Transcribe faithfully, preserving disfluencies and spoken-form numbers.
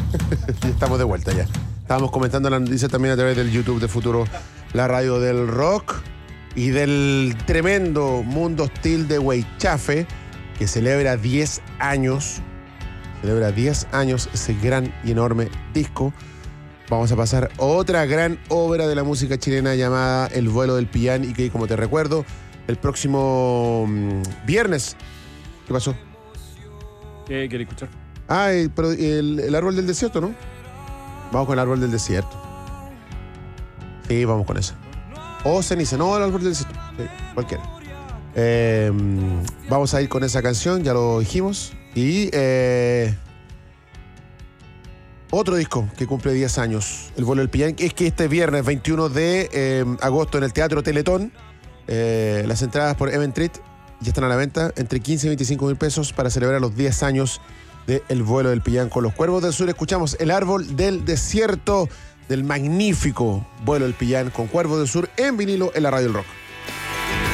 Y estamos de vuelta ya. Estábamos comentando la noticia también a través del YouTube de Futuro, la radio del rock y del tremendo Mundo Hostil de Weichafe, que celebra diez años. Celebra diez años ese gran y enorme disco. Vamos a pasar otra gran obra de la música chilena llamada El vuelo del Pillán, y que, como te recuerdo, el próximo mmm, viernes. ¿Qué pasó? ¿Qué querés escuchar? Ah, el, pero el, el árbol del desierto, ¿no? Vamos con el árbol del desierto. Sí, vamos con eso. O ceniza, no, el árbol del desierto. Sí, cualquiera. Eh, vamos a ir con esa canción, ya lo dijimos. Y eh, otro disco que cumple diez años, El vuelo del Pillán, es que este viernes veintiuno de eh, agosto en el Teatro Teletón, eh, las entradas por Eventbrite ya están a la venta, entre quince y veinticinco mil pesos, para celebrar los diez años de El vuelo del Pillán con los Cuervos del Sur. Escuchamos El árbol del desierto, del magnífico Vuelo del Pillán con Cuervos del Sur en vinilo en la Radio del Rock.